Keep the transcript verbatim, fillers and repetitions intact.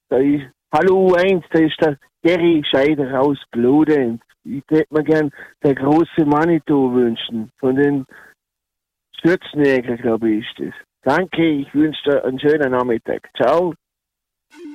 Da ist, hallo U eins, da ist der Gary Scheider aus Glodenz. Ich hätte mir gern der große Manitou wünschen. Von den Schürzenjäger, glaube ich, ist das. Danke, ich wünsche dir einen schönen Nachmittag. Ciao.